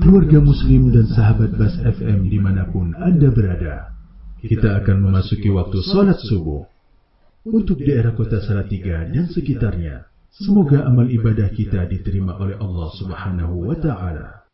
keluarga muslim dan sahabat Bas FM dimanapun Anda berada. Kita akan memasuki waktu sholat subuh. Untuk daerah kota Salatiga dan sekitarnya, semoga amal ibadah kita diterima oleh Allah Subhanahu wa Ta'ala.